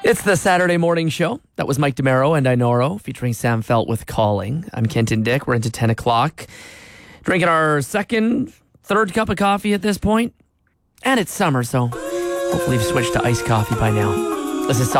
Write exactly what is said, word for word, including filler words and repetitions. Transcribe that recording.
It's the Saturday morning show. That was Mike DeMero and Inoro featuring Sam Felt with Calling. I'm Kenton Dick. We're into ten o'clock. Drinking our second, third cup of coffee at this point. And it's summer, so hopefully you've switched to iced coffee by now. This is